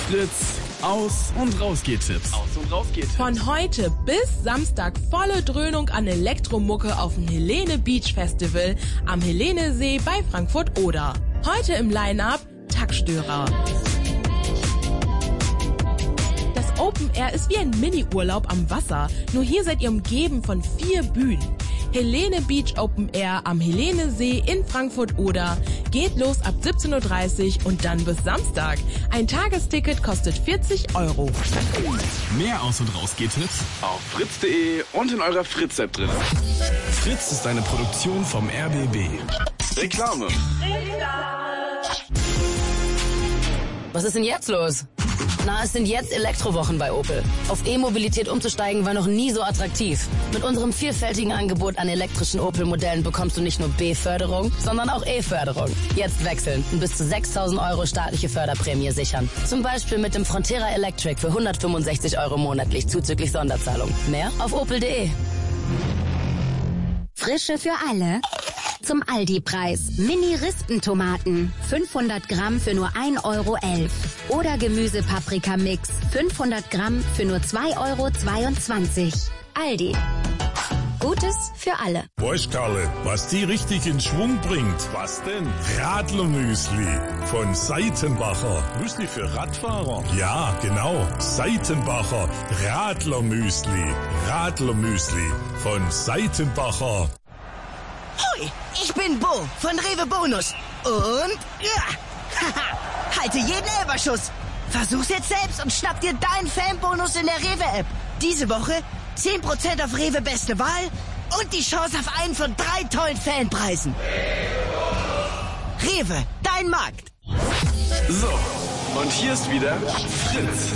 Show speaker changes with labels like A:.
A: Fritz, Aus- und Rausgeht-Tipps.
B: Von heute bis Samstag volle Dröhnung an Elektromucke auf dem Helene Beach Festival am Helenesee bei Frankfurt-Oder. Heute im Line-Up Tagstörer. Das Open Air ist wie ein Mini-Urlaub am Wasser, nur hier seid ihr umgeben von 4 Bühnen. Helene Beach Open Air am Helenesee in Frankfurt-Oder geht los ab 17:30 Uhr und dann bis Samstag. Ein Tagesticket kostet 40 €.
A: Mehr Aus- und Rausgeht-Tipps auf fritz.de und in eurer Fritz-App drin. Fritz ist eine Produktion vom RBB. Reklame.
C: Was ist denn jetzt los? Na, es sind jetzt Elektrowochen bei Opel. Auf E-Mobilität umzusteigen war noch nie so attraktiv. Mit unserem vielfältigen Angebot an elektrischen Opel-Modellen bekommst du nicht nur B-Förderung, sondern auch E-Förderung. Jetzt wechseln und bis zu 6.000 € staatliche Förderprämie sichern. Zum Beispiel mit dem Frontera Electric für 165 € monatlich zuzüglich Sonderzahlung. Mehr auf opel.de.
D: Frische für alle. Zum Aldi-Preis. Mini-Rispentomaten. 500 Gramm für nur 1,11 €. Oder Gemüse-Paprika-Mix. 500 Gramm für nur 2,22 €. Aldi. Gutes für alle.
E: Weißt Karle, was die richtig in Schwung bringt? Was denn? Radlermüsli von Seitenbacher. Müsli für Radfahrer? Ja, genau. Seitenbacher Radlermüsli. Radlermüsli von Seitenbacher.
F: Hoi, ich bin Bo von Rewe Bonus. Und ja, halte jeden Elberschuss. Versuch's jetzt selbst und schnapp dir deinen Fanbonus in der Rewe-App. Diese Woche 10% auf Rewe Beste Wahl und die Chance auf einen von 3 tollen Fanpreisen. Rewe, dein Markt.
A: So, und hier ist wieder Fritz.